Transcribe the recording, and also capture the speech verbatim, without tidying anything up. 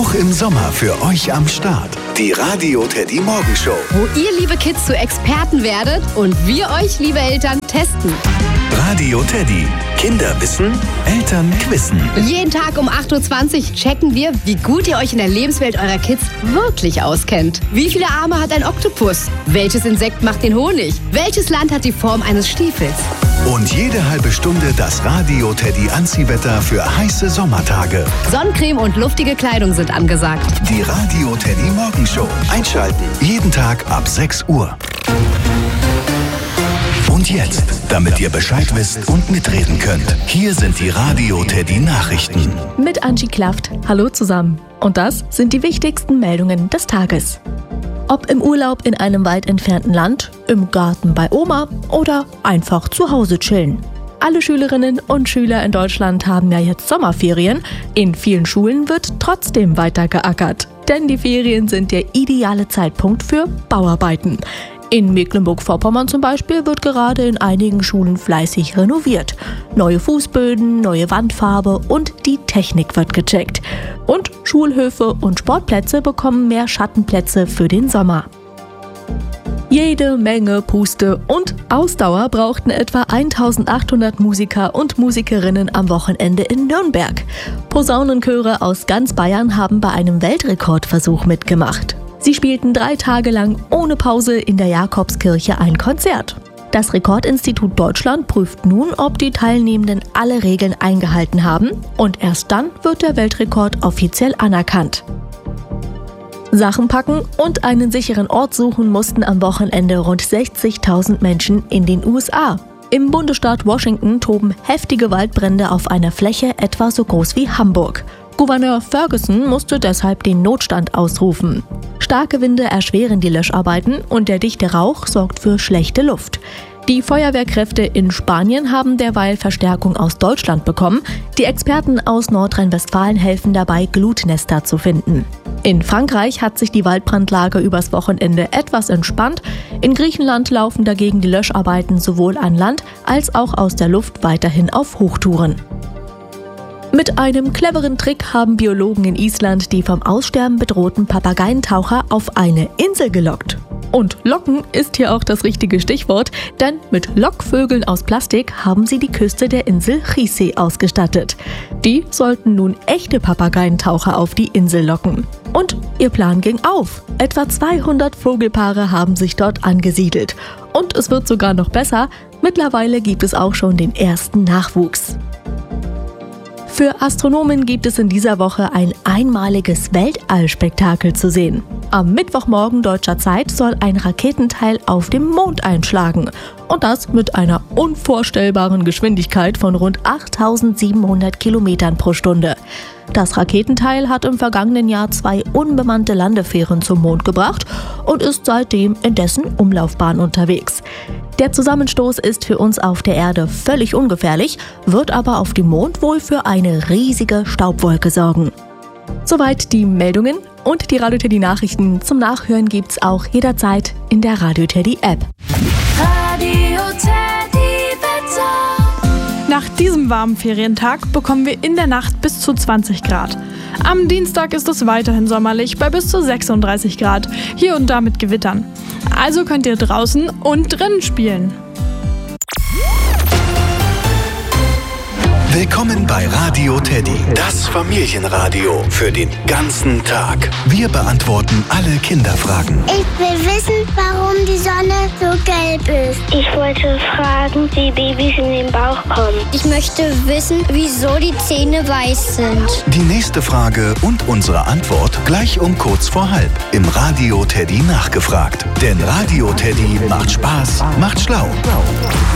Auch im Sommer für euch am Start. Die Radio Teddy Morgenshow. Wo ihr, liebe Kids, zu Experten werdet und wir euch, liebe Eltern, testen. Radio Teddy. Kinder wissen, Eltern quissen. Jeden Tag um acht Uhr zwanzig checken wir, wie gut ihr euch in der Lebenswelt eurer Kids wirklich auskennt. Wie viele Arme hat ein Oktopus? Welches Insekt macht den Honig? Welches Land hat die Form eines Stiefels? Und jede halbe Stunde das Radio Teddy Anziehwetter für heiße Sommertage. Sonnencreme und luftige Kleidung sind angesagt. Die Radio Teddy Morgenshow. Einschalten. Jeden Tag ab sechs Uhr. Und jetzt, damit ihr Bescheid wisst und mitreden könnt, hier sind die Radio Teddy Nachrichten. Mit Angie Klaft. Hallo zusammen. Und das sind die wichtigsten Meldungen des Tages. Ob im Urlaub in einem weit entfernten Land, im Garten bei Oma oder einfach zu Hause chillen. Alle Schülerinnen und Schüler in Deutschland haben ja jetzt Sommerferien. In vielen Schulen wird trotzdem weiter geackert. Denn die Ferien sind der ideale Zeitpunkt für Bauarbeiten. In Mecklenburg-Vorpommern zum Beispiel wird gerade in einigen Schulen fleißig renoviert. Neue Fußböden, neue Wandfarbe und die Technik wird gecheckt. Und Schulhöfe und Sportplätze bekommen mehr Schattenplätze für den Sommer. Jede Menge Puste und Ausdauer brauchten etwa eintausendachthundert Musiker und Musikerinnen am Wochenende in Nürnberg. Posaunenchöre aus ganz Bayern haben bei einem Weltrekordversuch mitgemacht. Sie spielten drei Tage lang ohne Pause in der Jakobskirche ein Konzert. Das Rekordinstitut Deutschland prüft nun, ob die Teilnehmenden alle Regeln eingehalten haben, und erst dann wird der Weltrekord offiziell anerkannt. Sachen packen und einen sicheren Ort suchen mussten am Wochenende rund sechzigtausend Menschen in den U S A. Im Bundesstaat Washington toben heftige Waldbrände auf einer Fläche etwa so groß wie Hamburg. Gouverneur Ferguson musste deshalb den Notstand ausrufen. Starke Winde erschweren die Löscharbeiten und der dichte Rauch sorgt für schlechte Luft. Die Feuerwehrkräfte in Spanien haben derweil Verstärkung aus Deutschland bekommen. Die Experten aus Nordrhein-Westfalen helfen dabei, Glutnester zu finden. In Frankreich hat sich die Waldbrandlage übers Wochenende etwas entspannt. In Griechenland laufen dagegen die Löscharbeiten sowohl an Land als auch aus der Luft weiterhin auf Hochtouren. Mit einem cleveren Trick haben Biologen in Island die vom Aussterben bedrohten Papageientaucher auf eine Insel gelockt. Und locken ist hier auch das richtige Stichwort, denn mit Lockvögeln aus Plastik haben sie die Küste der Insel Chissé ausgestattet. Die sollten nun echte Papageientaucher auf die Insel locken. Und ihr Plan ging auf. Etwa zweihundert Vogelpaare haben sich dort angesiedelt. Und es wird sogar noch besser, mittlerweile gibt es auch schon den ersten Nachwuchs. Für Astronomen gibt es in dieser Woche ein einmaliges Weltallspektakel zu sehen. Am Mittwochmorgen deutscher Zeit soll ein Raketenteil auf dem Mond einschlagen. Und das mit einer unvorstellbaren Geschwindigkeit von rund achttausendsiebenhundert Kilometern pro Stunde. Das Raketenteil hat im vergangenen Jahr zwei unbemannte Landefähren zum Mond gebracht und ist seitdem in dessen Umlaufbahn unterwegs. Der Zusammenstoß ist für uns auf der Erde völlig ungefährlich, wird aber auf dem Mond wohl für eine riesige Staubwolke sorgen. Soweit die Meldungen und die Radio Teddy Nachrichten zum Nachhören gibt's auch jederzeit in der Radio Teddy App. Radio Teddy Wetter. Nach diesem warmen Ferientag bekommen wir in der Nacht bis zu zwanzig Grad. Am Dienstag ist es weiterhin sommerlich bei bis zu sechsunddreißig Grad, hier und da mit Gewittern. Also könnt ihr draußen und drinnen spielen. Willkommen bei Radio Teddy, das Familienradio für den ganzen Tag. Wir beantworten alle Kinderfragen. Ich will wissen, warum die Sonne so gelb ist. Ich wollte fragen, wie Babys in den Bauch kommen. Ich möchte wissen, wieso die Zähne weiß sind. Die nächste Frage und unsere Antwort gleich um kurz vor halb im Radio Teddy nachgefragt. Denn Radio Teddy macht Spaß, macht schlau.